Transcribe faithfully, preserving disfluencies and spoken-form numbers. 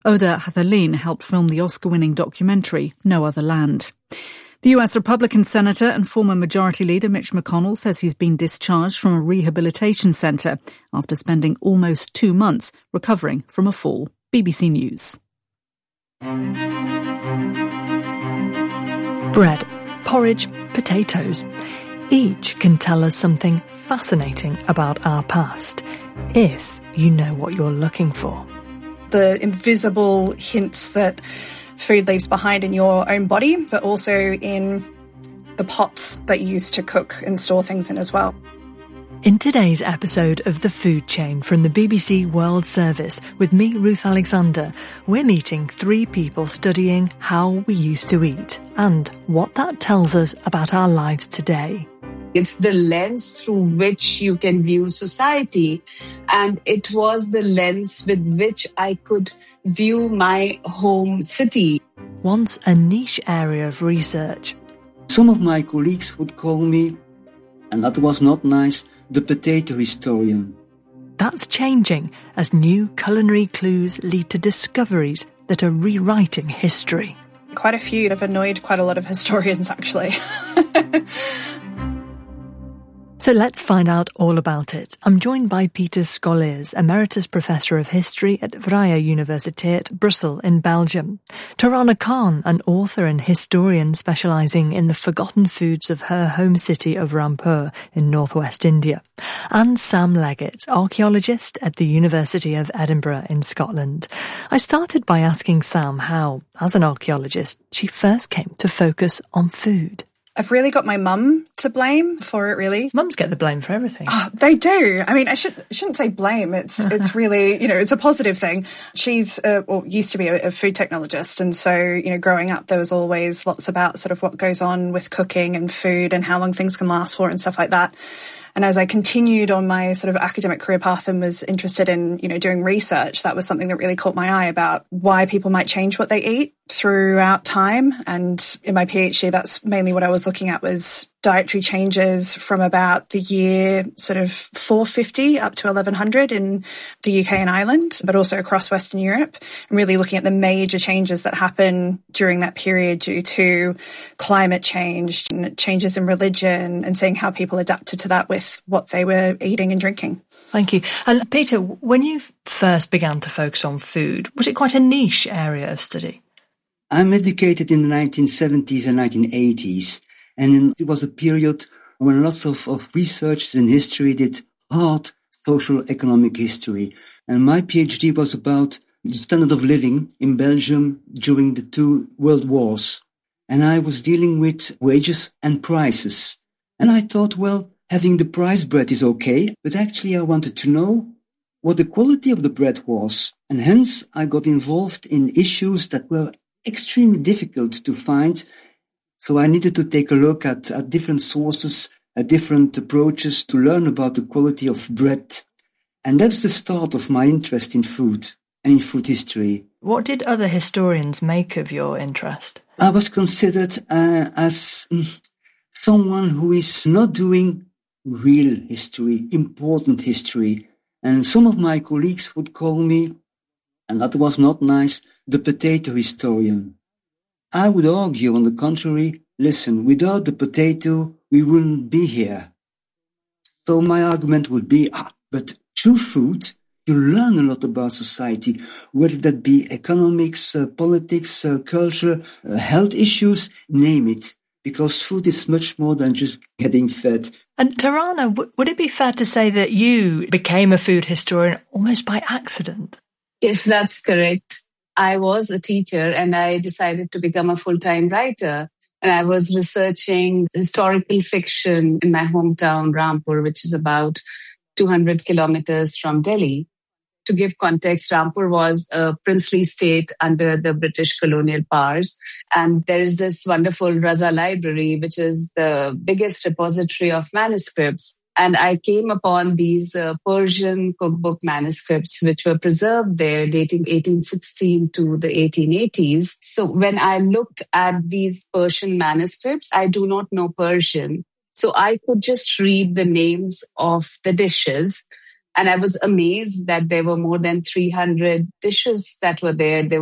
Oda Hathaleen helped film the Oscar-winning documentary No Other Land. The U S Republican Senator and former Majority Leader Mitch McConnell says he's been discharged from a rehabilitation centre after spending almost two months recovering from a fall. B B C News. Bread, porridge, potatoes. Each can tell us something fascinating about our past, if you know what you're looking for. The invisible hints that food leaves behind in your own body, but also in the pots that you use to cook and store things in as well. In today's episode of The Food Chain from the B B C World Service with me, Ruth Alexander, we're meeting three people studying how we used to eat and what that tells us about our lives today. It's the lens through which you can view society. And it was the lens with which I could view my home city. Once a niche area of research. Some of my colleagues would call me, and that was not nice, the potato historian. That's changing as new culinary clues lead to discoveries that are rewriting history. Quite a few have annoyed quite a lot of historians, actually. So let's find out all about it. I'm joined by Peter Scholleers, Emeritus Professor of History at Vrije Universiteit, Brussels in Belgium. Tarana Khan, an author and historian specialising in the forgotten foods of her home city of Rampur in northwest India. And Sam Leggett, archaeologist at the University of Edinburgh in Scotland. I started by asking Sam how, as an archaeologist, she first came to focus on food. I've really got my mum to blame for it, really. Mums get the blame for everything. Oh, they do. I mean, I should, shouldn't say blame. It's it's really, you know, it's a positive thing. She's, uh, well, used to be a, a food technologist. And so, you know, growing up, there was always lots about sort of what goes on with cooking and food and how long things can last for and stuff like that. And as I continued on my sort of academic career path and was interested in, you know, doing research, that was something that really caught my eye about why people might change what they eat throughout time. And in my PhD, that's mainly what I was looking at was dietary changes from about the year sort of four fifty up to eleven hundred in the U K and Ireland, but also across Western Europe, and really looking at the major changes that happen during that period due to climate change and changes in religion and seeing how people adapted to that with what they were eating and drinking. Thank you. And Peter, when you first began to focus on food, was it quite a niche area of study? I'm educated in the nineteen seventies and nineteen eighties. And it was a period when lots of, of researchers in history did hard social economic history. And my PhD was about the standard of living in Belgium during the two world wars. And I was dealing with wages and prices. And I thought, well, having the price bread is okay, but actually I wanted to know what the quality of the bread was. And hence I got involved in issues that were extremely difficult to find. So I needed to take a look at, at different sources, at different approaches to learn about the quality of bread. And that's the start of my interest in food and in food history. What did other historians make of your interest? I was considered uh, as mm, someone who is not doing real history, important history. And some of my colleagues would call me, and that was not nice, the potato historian. I would argue, on the contrary, listen, without the potato, we wouldn't be here. So my argument would be, ah, but through food, you learn a lot about society, whether that be economics, uh, politics, uh, culture, uh, health issues, name it, because food is much more than just getting fed. And Tarana, w- would it be fair to say that you became a food historian almost by accident? Yes, that's correct. I was a teacher and I decided to become a full-time writer. And I was researching historical fiction in my hometown, Rampur, which is about two hundred kilometers from Delhi. To give context, Rampur was a princely state under the British colonial powers. And there is this wonderful Raza library, which is the biggest repository of manuscripts. And I came upon these uh, Persian cookbook manuscripts, which were preserved there, dating eighteen sixteen to the eighteen eighties. So when I looked at these Persian manuscripts, I do not know Persian. So I could just read the names of the dishes. And I was amazed that there were more than three hundred dishes that were there. There